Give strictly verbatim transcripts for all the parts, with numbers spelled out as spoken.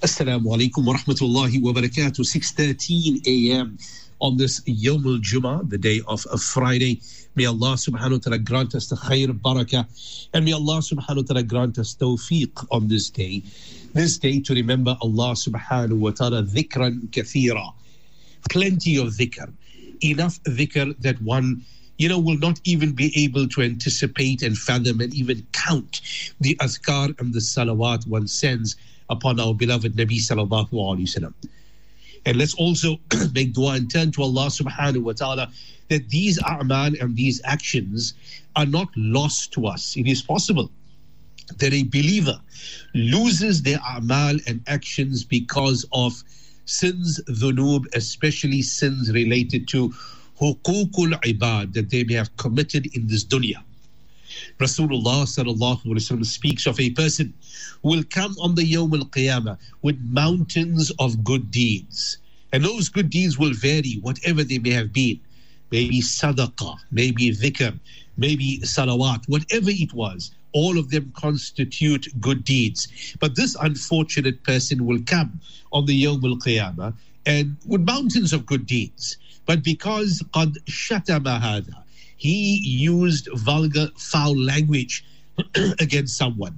Assalamu alaikum wa rahmatullahi wa barakatuh. six thirteen a.m. on this Yawm al-Jum'ah, the day of a Friday. May Allah subhanahu wa ta'ala grant us the khair, barakah, and may Allah subhanahu wa ta'ala grant us tawfiq on this day. This day to remember Allah subhanahu wa ta'ala dhikran kathira. Plenty of dhikr. Enough dhikr that one, you know, will not even be able to anticipate and fathom and even count the azkar and the salawat one sends upon our beloved Nabi sallallahu alayhi wa sallam. And let's also make dua and turn to Allah subhanahu wa ta'ala that these a'mal and these actions are not lost to us. It is possible that a believer loses their a'mal and actions because of sins, dhunub, especially sins related to huququl ibad that they may have committed in this dunya. Rasulullah sallallahu alaihi wasallam speaks of a person who will come on the Yawm al-Qiyamah with mountains of good deeds. And those good deeds will vary, whatever they may have been. Maybe sadaqah, maybe dhikr, maybe salawat, whatever it was. All of them constitute good deeds. But this unfortunate person will come on the Yawm al-Qiyamah and with mountains of good deeds. But because qad shatama hadha, he used vulgar, foul language against someone.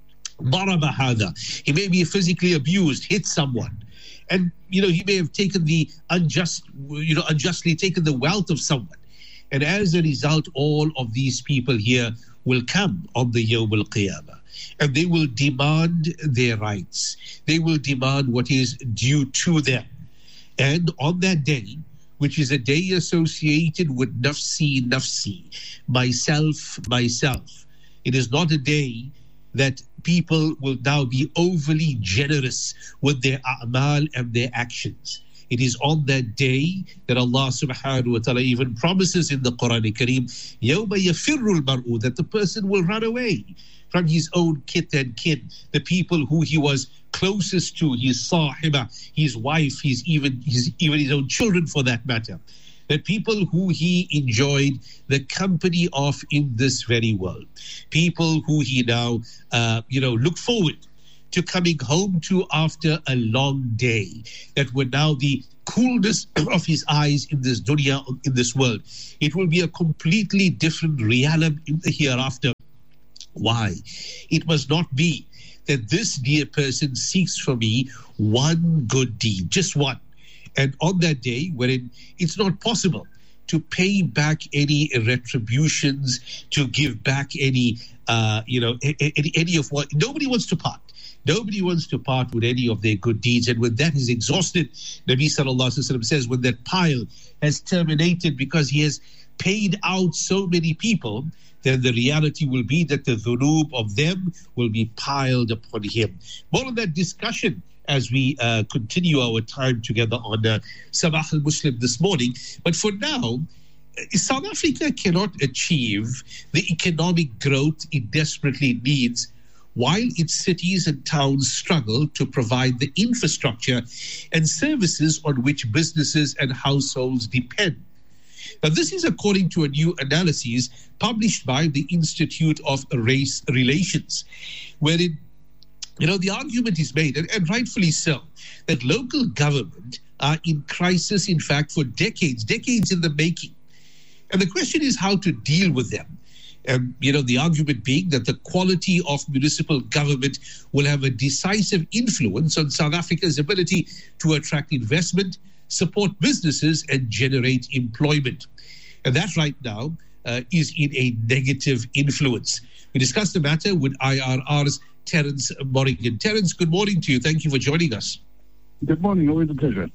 Daraba hadha, he may be physically abused, hit someone. And, you know, he may have taken the unjust, you know, unjustly taken the wealth of someone. And as a result, all of these people here will come on the Yawm al-Qiyamah. And they will demand their rights. They will demand what is due to them. And on that day, which is a day associated with nafsi, nafsi, myself, myself. It is not a day that people will now be overly generous with their a'mal and their actions. It is on that day that Allah subhanahu wa ta'ala even promises in the Quran al-Kareem, يَوْمَ يَفِرُّ الْمَرْءُ, that the person will run away from his own kith and kin, the people who he was closest to, his sahiba, his wife, his even his even his own children for that matter. That people who he enjoyed the company of in this very world, people who he now, uh, you know, look forward to coming home to after a long day, that were now the coolness of his eyes in this dunya, in this world. It will be a completely different realm in the hereafter. Why? It must not be that this dear person seeks for me one good deed, just one. And on that day, wherein it's not possible to pay back any retributions, to give back any, uh, you know, any, any of what, nobody wants to part. Nobody wants to part with any of their good deeds. And when that is exhausted, Nabi sallallahu alaihi wasallam says, when that pile has terminated because he has paid out so many people, then the reality will be that the dhunub of them will be piled upon him. More on that discussion as we uh, continue our time together on uh, Sabah al-Muslim this morning. But for now, South Africa cannot achieve the economic growth it desperately needs while its cities and towns struggle to provide the infrastructure and services on which businesses and households depend. Now, this is according to a new analysis published by the Institute of Race Relations, wherein, you know, the argument is made, and, and rightfully so, that local government are in crisis, in fact, for decades, decades in the making. And the question is how to deal with them. And, you know, the argument being that the quality of municipal government will have a decisive influence on South Africa's ability to attract investment, support businesses, and generate employment. And that right now uh, is in a negative influence. We discussed the matter with I R R's Terence Morrigan. Terence, good morning to you. Thank you for joining us. Good morning. Always a pleasure.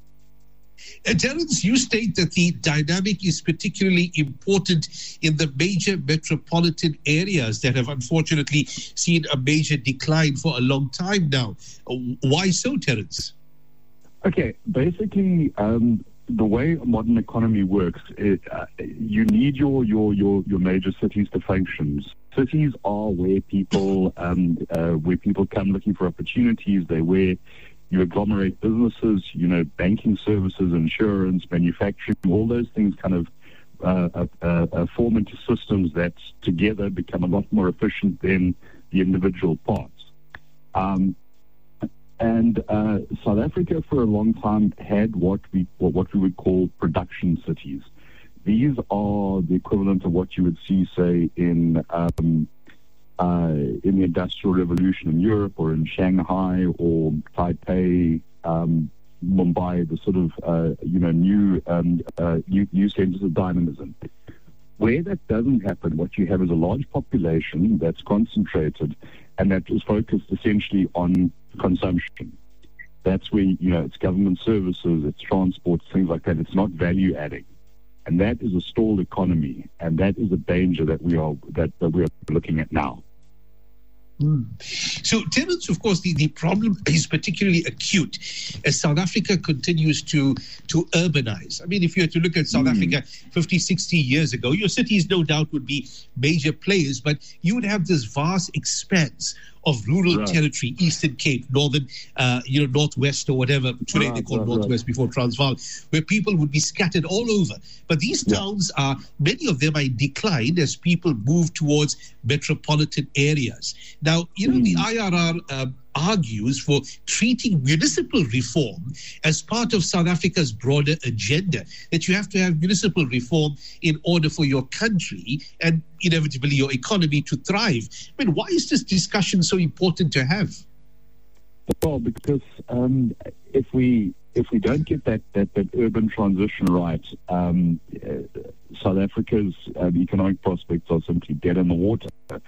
And Terence, you state that the dynamic is particularly important in the major metropolitan areas that have unfortunately seen a major decline for a long time now. Why so, Terence? Okay, basically, um, the way a modern economy works, it, uh, you need your, your, your, your major cities to function. Cities are where people um, uh, where people come looking for opportunities. They're where you agglomerate businesses, you know, banking services, insurance, manufacturing, all those things kind of uh, uh, uh, form into systems that together become a lot more efficient than the individual parts. Um, And uh, South Africa, for a long time, had what we what we would call production cities. These are the equivalent of what you would see, say, in um, uh, in the Industrial Revolution in Europe, or in Shanghai, or Taipei, um, Mumbai, the sort of uh, you know new, um, uh, new new centers of dynamism. Where that doesn't happen, what you have is a large population that's concentrated and that is focused essentially on consumption. That's where, you know, it's government services, it's transport, things like that. It's not value adding. And that is a stalled economy, and that is a danger that we are that, that we are looking at now. Mm. So, Terence, of course, the, the problem is particularly acute as South Africa continues to, to urbanize. I mean, if you were to look at South mm. Africa fifty, sixty years ago, your cities no doubt would be major players, but you would have this vast expanse of rural right. territory, Eastern Cape, Northern, uh, you know, Northwest or whatever, today right, they call right, Northwest right. before Transvaal, where people would be scattered all over. But these towns yeah. are, many of them are in decline as people move towards metropolitan areas. Now, you know, mm. the I R R um, argues for treating municipal reform as part of South Africa's broader agenda, that you have to have municipal reform in order for your country and inevitably your economy to thrive. I mean, why is this discussion so important to have? Well, because um, if we if we don't get that, that, that urban transition right, um, uh, South Africa's uh, economic prospects are simply dead in the water.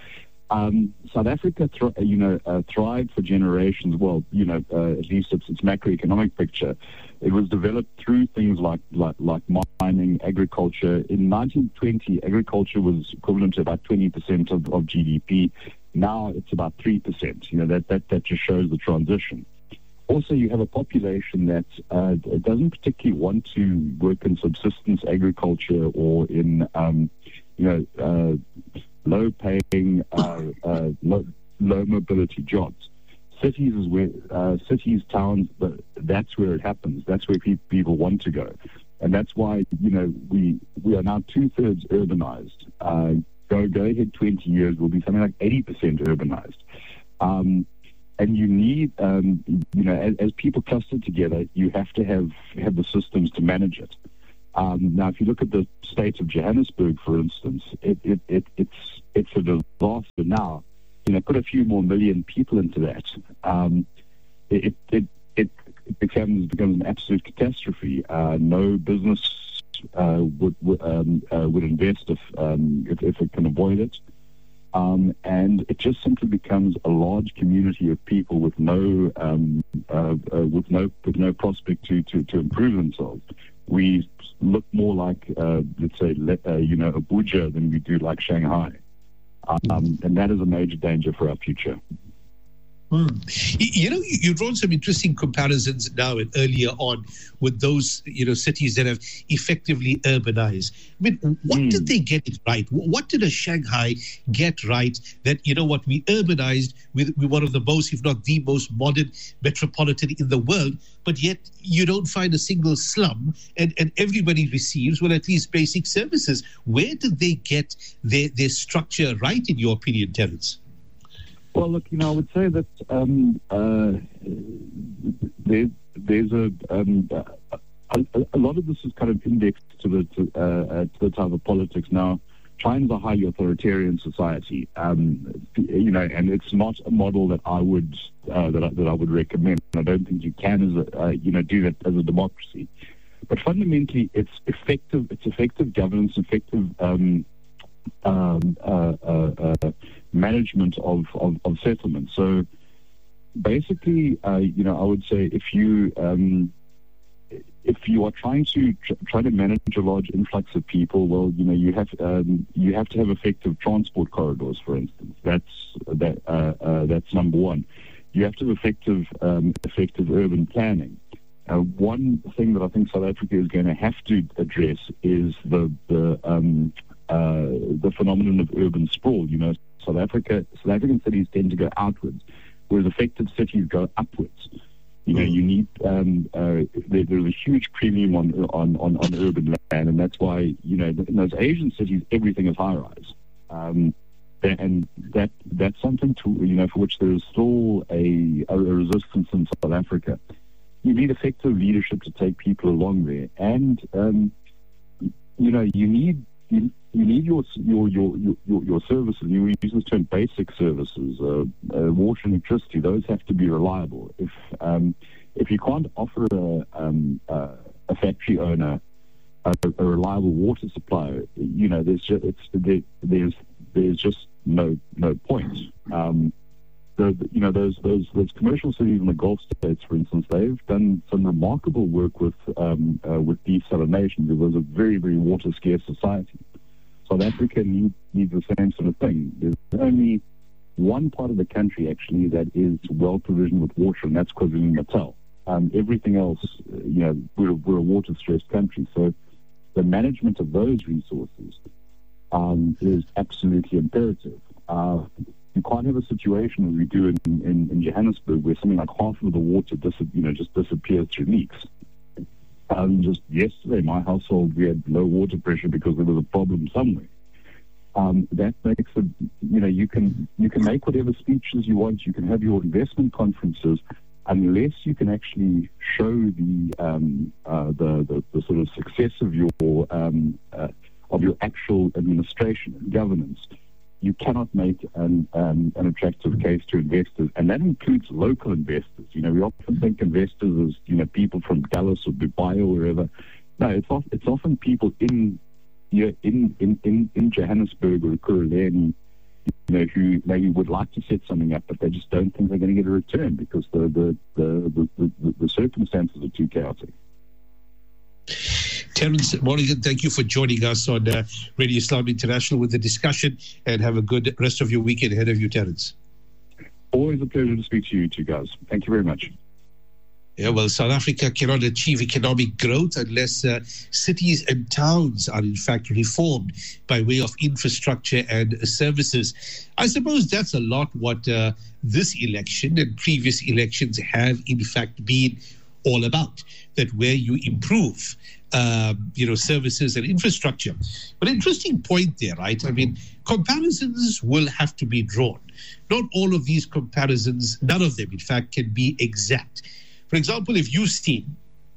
Um, South Africa, th- you know, uh, thrived for generations. Well, you know, uh, at least it's its macroeconomic picture. It was developed through things like, like like mining, agriculture. In nineteen twenty, agriculture was equivalent to about twenty percent of, of G D P. Now it's about three percent. You know, that, that, that just shows the transition. Also, you have a population that uh, doesn't particularly want to work in subsistence agriculture or in, um, you know, uh, low-paying, uh, uh, low, low mobility jobs. Cities is where uh, cities, towns. That's where it happens. That's where pe- people want to go, and that's why you know we we are now two thirds urbanized. Uh, go go ahead twenty years, we'll be something like eighty percent urbanized. Um, and you need, um, you know, as, as people cluster together, you have to have have the systems to manage it. Um, now, if you look at the state of Johannesburg, for instance, it, it, it, it's it's a disaster now. You know, put a few more million people into that, um, it, it it it becomes becomes an absolute catastrophe. Uh, no business uh, would would, um, uh, would invest if, um, if if it can avoid it, um, and it just simply becomes a large community of people with no um, uh, uh, with no with no prospect to, to, to improve themselves. We look more like, uh, let's say, uh, you know, Abuja than we do like Shanghai. Um, and that is a major danger for our future. Mm. You know, you've drawn some interesting comparisons now and earlier on with those, you know, cities that have effectively urbanized. I mean, what mm. did they get it right? What did a Shanghai get right that, you know what, we urbanized with, with one of the most, if not the most modern metropolitan in the world, but yet you don't find a single slum and, and everybody receives, well, at least basic services. Where did they get their, their structure right, in your opinion, Terence? Well, look, you know, I would say that um, uh, there, there's a, um, a a lot of this is kind of indexed to the to, uh, to the type of politics. Now, China's a highly authoritarian society, um, you know, and it's not a model that I would uh, that I, that I would recommend. I don't think you can, as a uh, you know, do that as a democracy. But fundamentally, it's effective. It's effective governance, effective. Um, Um, uh, uh, uh, management of, of, of settlements. So basically, uh, you know, I would say if you um, if you are trying to tr- try to manage a large influx of people, well, you know, you have um, you have to have effective transport corridors, for instance. That's that uh, uh, that's number one. You have to have effective um, effective urban planning. Uh, one thing that I think South Africa is going to have to address is the the um, Uh, the phenomenon of urban sprawl. You know, South Africa, South African cities tend to go outwards, whereas effective cities go upwards. You know, you need um, uh, there, there's a huge premium on, on on on urban land, and that's why, you know, in those Asian cities everything is high rise. Um, and that that's something to you know for which there is still a, a resistance in South Africa. You need effective leadership to take people along there, and um, you know you need you, you need your your your your your services. You use the term basic services, uh, uh, water and electricity. Those have to be reliable. If um, if you can't offer a, um, uh, a factory owner a, a reliable water supply, you know there's just, it's there, there's there's just no no point. Um, the, you know those those those commercial cities in the Gulf states, for instance, they've done some remarkable work with um, uh, with desalination. There was a very very water scarce society. South Africa needs needs the same sort of thing. There's only one part of the country actually that is well provisioned with water, and that's KwaZulu-Natal. Um, everything else, you know, we're, we're a water stressed country, so the management of those resources um, is absolutely imperative. Uh, you can't have a situation as we do in, in, in Johannesburg where something like half of the water dis- you know, just disappears through leaks. Um, just yesterday, my household, we had low water pressure because there was a problem somewhere. Um, that makes it, you know, you can you can make whatever speeches you want, you can have your investment conferences, unless you can actually show the um, uh, the, the the sort of success of your um, uh, of your actual administration and governance, you cannot make an um, an attractive case to investors, and that includes local investors. You know, we often think investors as you know people from Dallas or Dubai or wherever. No, it's often, it's often people in you know, in, in, in, in Johannesburg or Kuruleni, you know, who maybe would like to set something up, but they just don't think they're going to get a return because the the the, the, the, the circumstances are too chaotic. Terence Morrigan, thank you for joining us on uh, Radio Islam International with the discussion, and have a good rest of your weekend ahead of you, Terence. Always a pleasure to speak to you two guys. Thank you very much. Yeah, well, South Africa cannot achieve economic growth unless uh, cities and towns are in fact reformed by way of infrastructure and services. I suppose that's a lot what uh, this election and previous elections have in fact been all about, that where you improve um, you know, services and infrastructure. But interesting point there, right? I mean, comparisons will have to be drawn. Not all of these comparisons, none of them, in fact, can be exact. For example, if you've seen,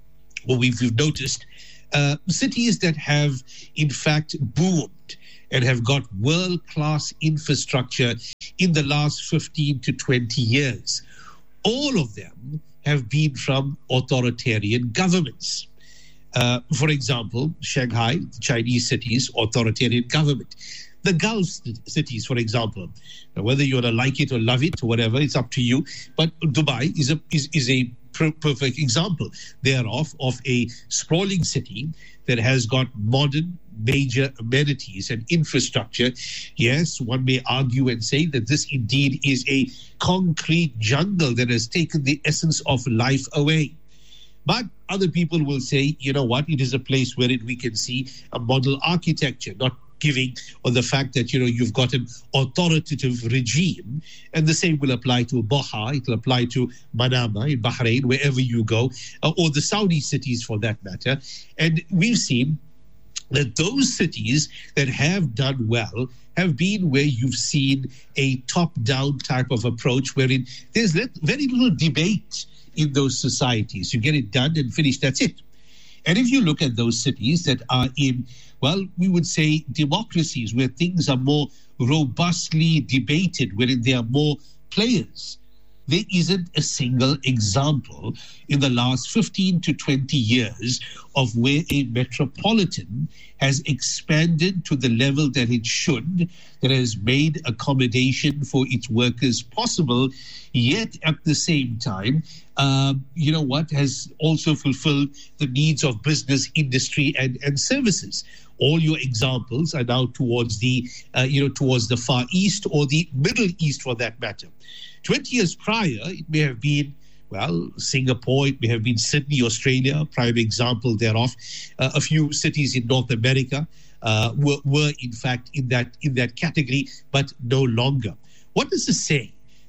or we've, we've noticed, uh, cities that have, in fact, boomed and have got world-class infrastructure in the last fifteen to twenty years, all of them have been from authoritarian governments. Uh, for example, Shanghai, the Chinese cities, authoritarian government. The Gulf cities, for example, now, whether you want to like it or love it or whatever, it's up to you. But Dubai is a is, is a perfect example thereof of a sprawling city that has got modern major amenities and infrastructure. Yes, one may argue and say that this indeed is a concrete jungle that has taken the essence of life away. But other people will say, you know what, it is a place wherein we can see a model architecture, not giving on the fact that, you know, you've got an authoritative regime. And the same will apply to Doha, it will apply to Manama in Bahrain, wherever you go, uh, or the Saudi cities for that matter. And we've seen that those cities that have done well have been where you've seen a top-down type of approach, wherein there's very little debate in those societies. You get it done and finished, that's it. And if you look at those cities that are in, well, we would say democracies where things are more robustly debated, wherein there are more players, there isn't a single example in the last fifteen to twenty years of where a metropolitan has expanded to the level that it should, that has made accommodation for its workers possible, yet at the same time, uh, you know what, has also fulfilled the needs of business, industry, and, and services. All your examples are now towards the, uh, you know, towards the Far East or the Middle East for that matter. twenty years prior, it may have been, well, Singapore, it may have been Sydney, Australia, prime example thereof. Uh, a few cities in North America uh, were, were in fact in that in that category, but no longer. What does this say?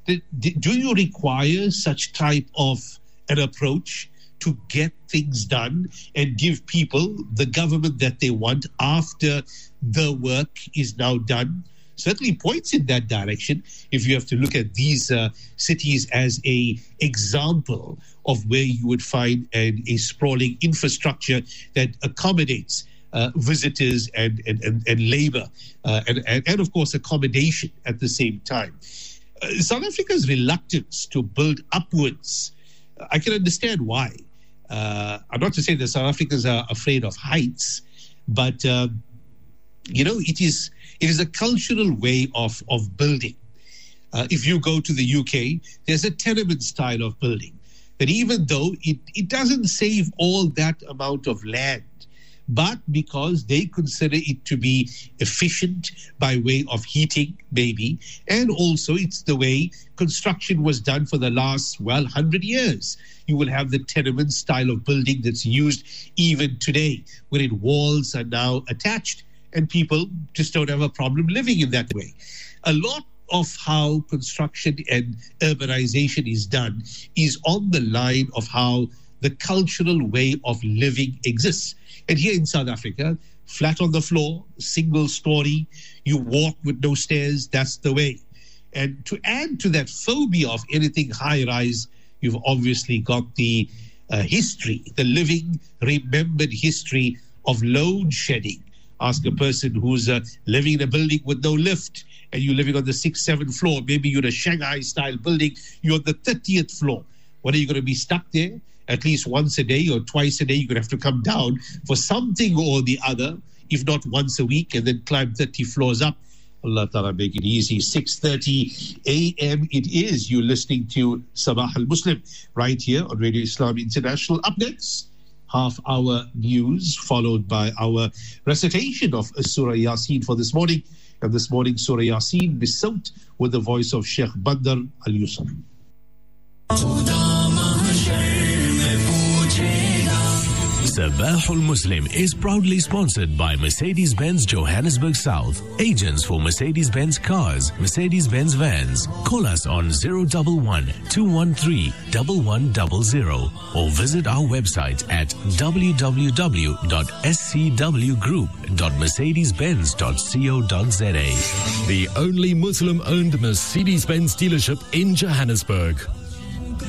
Do you require such type of an approach to get things done and give people the government that they want after the work is now done? certainly points in that direction if you have to look at these uh, cities as a example of where you would find an, a sprawling infrastructure that accommodates uh, visitors and, and, and, and labor uh, and, and, and, of course, accommodation at the same time. Uh, South Africa's reluctance to build upwards, I can understand why. Uh, I'm not to say that South Africans are afraid of heights, but, uh, you know, it is it is a cultural way of, of building. Uh, if you go to the U K, there's a tenement style of building that even though it, it doesn't save all that amount of land, but because they consider it to be efficient by way of heating, maybe, and also it's the way construction was done for the last, well, one hundred years. You will have the tenement style of building that's used even today, wherein walls are now attached and people just don't have a problem living in that way. A lot of how construction and urbanization is done is on the line of how the cultural way of living exists. And here in South Africa, flat on the floor, single story, you walk with no stairs, that's the way. And to add to that phobia of anything high-rise, you've obviously got the uh, history, the living, remembered history of load shedding. Ask a person who's uh, living in a building with no lift, and you're living on the sixth, seventh floor. Maybe you're in a Shanghai-style building, you're on the thirtieth floor. What, are you going to be stuck there? At least once a day or twice a day, you're going to have to come down for something or the other, if not once a week, and then climb thirty floors up. Allah Ta'ala make it easy. six thirty a.m. it is. You're listening to Sabah al-Muslim right here on Radio Islam International. Up next, half hour news, followed by our recitation of Surah Yasin for this morning. And this morning, Surah Yasin, besought with the voice of Sheikh Badr Al-Yusuf. Sabah al-Muslim is proudly sponsored by Mercedes-Benz Johannesburg South, agents for Mercedes-Benz cars, Mercedes-Benz vans. Call us on zero one one, two one three, one one zero zero or visit our website at w w w dot s c w group dot mercedes benz dot co dot z a. The only Muslim-owned Mercedes-Benz dealership in Johannesburg.